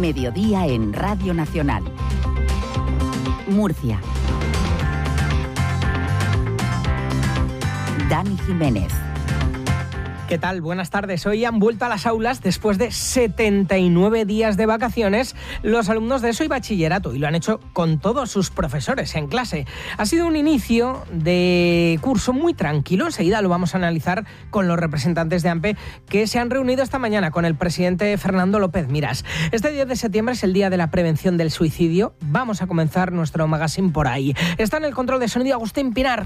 mediodía en Radio Nacional. Murcia. Dani Jiménez. ¿Qué tal? Buenas tardes. Hoy han vuelto a las aulas después de 79 días de vacaciones los alumnos de ESO y bachillerato, y lo han hecho con todos sus profesores en clase. Ha sido un inicio de curso muy tranquilo. Enseguida lo vamos a analizar con los representantes de AMPE, que se han reunido esta mañana con el presidente Fernando López Miras. Este 10 de septiembre es el Día de la Prevención del Suicidio. Vamos a comenzar nuestro magazine por ahí. Está en el control de sonido Agustín Pinar.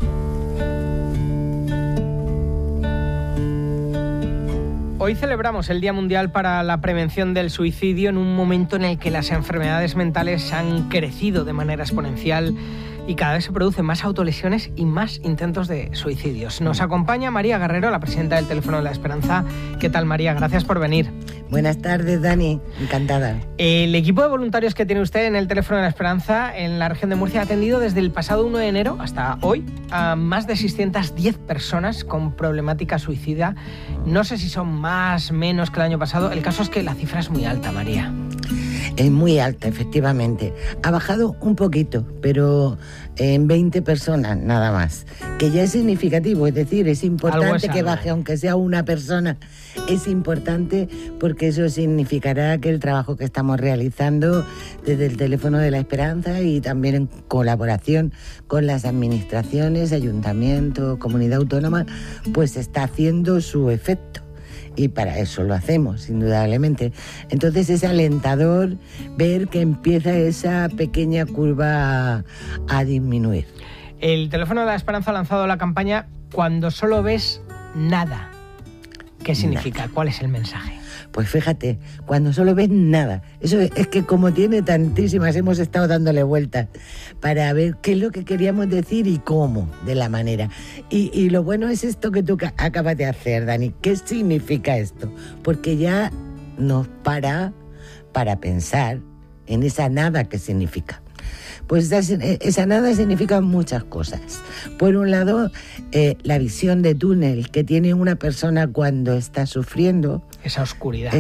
Hoy celebramos el Día Mundial para la Prevención del Suicidio en un momento en el que las enfermedades mentales han crecido de manera exponencial y cada vez se producen más autolesiones y más intentos de suicidios. Nos acompaña María Guerrero, la presidenta del Teléfono de la Esperanza. ¿Qué tal, María? Gracias por venir. Buenas tardes, Dani. Encantada. El equipo de voluntarios que tiene usted en el Teléfono de la Esperanza en la región de Murcia ha atendido desde el pasado 1 de enero hasta hoy a más de 610 personas con problemática suicida. No sé si son más, menos que el año pasado. El caso es que la cifra es muy alta, María. Es muy alta, efectivamente. Ha bajado un poquito, pero en 20 personas nada más, que ya es significativo. Es decir, es importante que baje, aunque sea una persona. Es importante porque eso significará que el trabajo que estamos realizando desde el Teléfono de la Esperanza y también en colaboración con las administraciones, ayuntamientos, comunidad autónoma, pues está haciendo su efecto. Y para eso lo hacemos, indudablemente. Entonces es alentador ver que empieza esa pequeña curva a disminuir. El Teléfono de la Esperanza ha lanzado la campaña Cuando solo ves nada. ¿Qué significa? Nada. ¿Cuál es el mensaje? Pues fíjate, cuando solo ves nada. Eso es que como tiene tantísimas, hemos estado dándole vueltas para ver qué es lo que queríamos decir y cómo, de la manera. Y lo bueno es esto que tú acabas de hacer, Dani. ¿Qué significa esto? Porque ya nos para pensar en esa nada que significa. Pues esa nada significa muchas cosas. Por un lado, la visión de túnel que tiene una persona cuando está sufriendo. Esa oscuridad,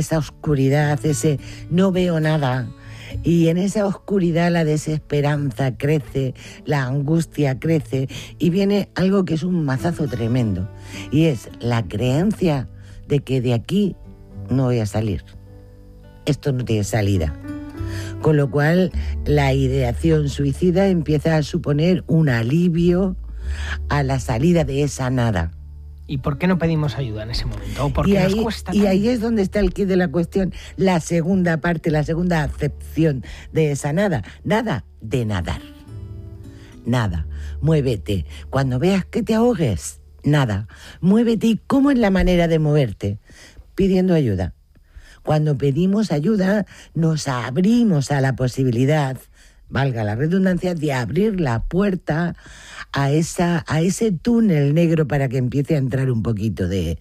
ese no veo nada. Y en esa oscuridad la desesperanza crece, la angustia crece y viene algo que es un mazazo tremendo. Y es la creencia de que de aquí no voy a salir. Esto no tiene salida. Con lo cual, la ideación suicida empieza a suponer un alivio a la salida de esa nada. ¿Y por qué no pedimos ayuda en ese momento? ¿O por qué nos cuesta tanto? Y ahí es donde está el quid de la cuestión, la segunda parte, la segunda acepción de esa nada. Nada de nadar. Nada. Muévete. Cuando veas que te ahogues, nada. Muévete. ¿Y cómo es la manera de moverte? Pidiendo ayuda. Cuando pedimos ayuda, nos abrimos a la posibilidad, valga la redundancia, de abrir la puerta a ese túnel negro para que empiece a entrar un poquito de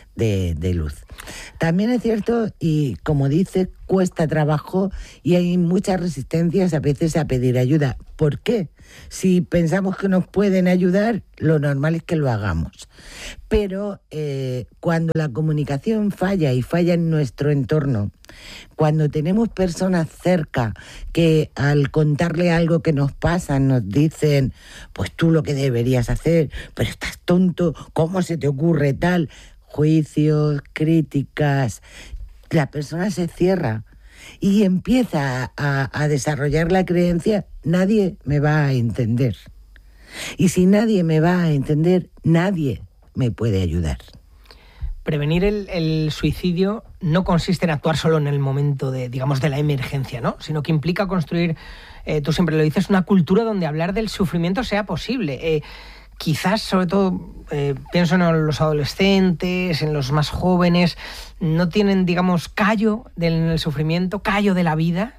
luz. También es cierto, y como dices, cuesta trabajo y hay muchas resistencias a veces a pedir ayuda. ¿Por qué? Si pensamos que nos pueden ayudar, lo normal es que lo hagamos. Pero cuando la comunicación falla y falla en nuestro entorno, cuando tenemos personas cerca que al contarle algo que nos pasa nos dicen, pues tú lo que deberías hacer, pero estás tonto, ¿cómo se te ocurre tal? Juicios, críticas, la persona se cierra y empieza a desarrollar la creencia, nadie me va a entender. Y si nadie me va a entender, nadie me puede ayudar. Prevenir el suicidio no consiste en actuar solo en el momento de la emergencia, ¿no? Sino que implica construir, tú siempre lo dices, una cultura donde hablar del sufrimiento sea posible. Quizás, sobre todo, pienso en los adolescentes, en los más jóvenes, no tienen, callo del sufrimiento, callo de la vida.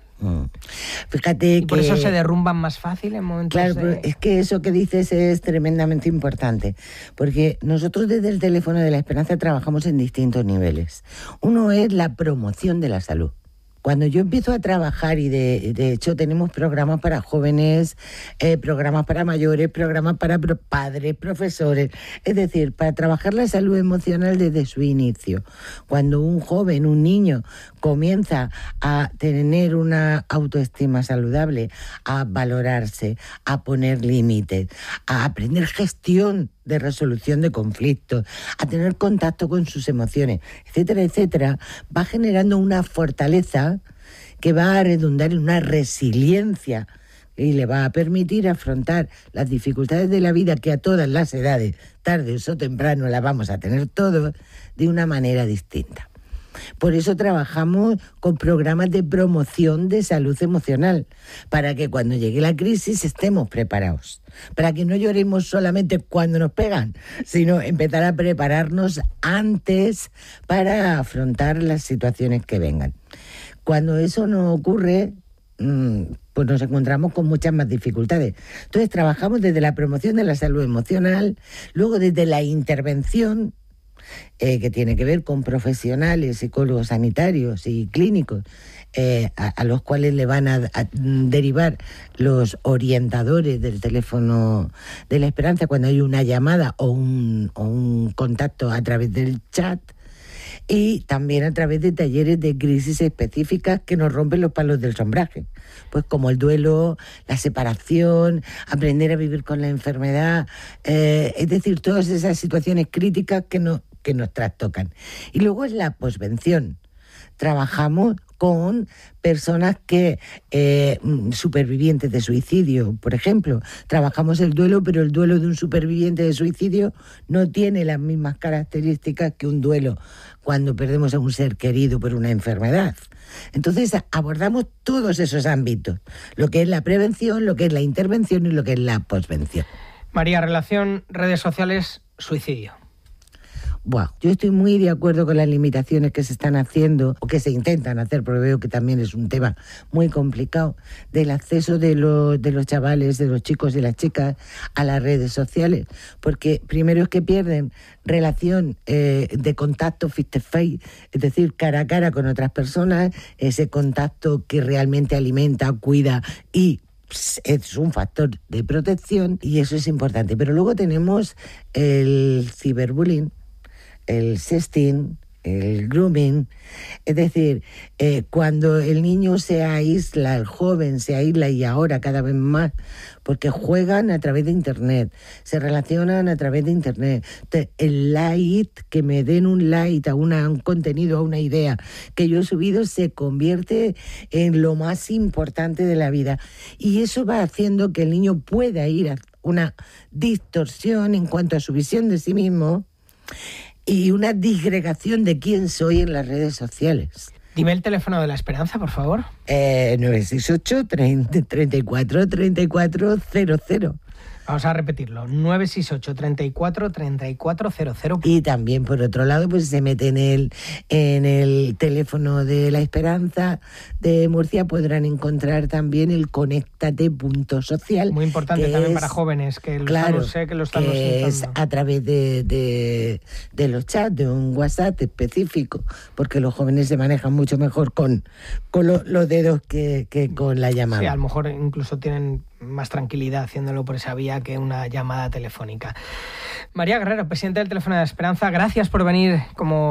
Fíjate y por eso se derrumban más fácil en momentos es que eso que dices es tremendamente importante, porque nosotros desde el Teléfono de la Esperanza trabajamos en distintos niveles. Uno es la promoción de la salud. Cuando yo empiezo a trabajar, y de hecho tenemos programas para jóvenes, programas para mayores, programas para padres, profesores, es decir, para trabajar la salud emocional desde su inicio. Cuando un joven, un niño, comienza a tener una autoestima saludable, a valorarse, a poner límites, a aprender gestión de resolución de conflictos, a tener contacto con sus emociones, etcétera, etcétera, va generando una fortaleza que va a redundar en una resiliencia y le va a permitir afrontar las dificultades de la vida, que a todas las edades, tarde o temprano, las vamos a tener todos, de una manera distinta. Por eso trabajamos con programas de promoción de salud emocional, para que cuando llegue la crisis estemos preparados, para que no lloremos solamente cuando nos pegan, sino empezar a prepararnos antes para afrontar las situaciones que vengan. Cuando eso no ocurre, pues nos encontramos con muchas más dificultades. Entonces trabajamos desde la promoción de la salud emocional, luego desde la intervención, que tiene que ver con profesionales, psicólogos sanitarios y clínicos, a los cuales le van a derivar los orientadores del teléfono de la esperanza cuando hay una llamada o un contacto a través del chat, y también a través de talleres de crisis específicas que nos rompen los palos del sombraje, pues como el duelo, la separación, aprender a vivir con la enfermedad, es decir, todas esas situaciones críticas que nos trastocan. Y luego es la posvención. Trabajamos con personas que, supervivientes de suicidio, por ejemplo. Trabajamos el duelo, pero el duelo de un superviviente de suicidio no tiene las mismas características que un duelo cuando perdemos a un ser querido por una enfermedad. Entonces abordamos todos esos ámbitos, lo que es la prevención, lo que es la intervención y lo que es la posvención. María, relación redes sociales, suicidio. Wow. Yo estoy muy de acuerdo con las limitaciones que se están haciendo, o que se intentan hacer, porque veo que también es un tema muy complicado, del acceso de los chavales, de los chicos y las chicas a las redes sociales, porque primero es que pierden relación de contacto face to face, es decir, cara a cara con otras personas, ese contacto que realmente alimenta, cuida y es un factor de protección, y eso es importante. Pero luego tenemos el ciberbullying, el sexting, el grooming, es decir, cuando el niño se aísla, el joven se aísla, y ahora cada vez más, porque juegan a través de Internet, se relacionan a través de Internet. El like, que me den un like a un contenido, a una idea que yo he subido, se convierte en lo más importante de la vida. Y eso va haciendo que el niño pueda ir a una distorsión en cuanto a su visión de sí mismo, y una disgregación de quién soy en las redes sociales. Dime el teléfono de la esperanza, por favor. 968 34 34 00. Vamos a repetirlo, 968 34 34 00. Y también, por otro lado, pues se mete en el teléfono de la Esperanza de Murcia, podrán encontrar también el conéctate.social. Muy importante también para jóvenes, que lo están usando. Es a través de los chats, de un WhatsApp específico, porque los jóvenes se manejan mucho mejor con los dedos que con la llamada. Sí, a lo mejor incluso tienen más tranquilidad haciéndolo por esa vía que una llamada telefónica. María Guerrero, presidenta del Teléfono de la Esperanza, gracias por venir como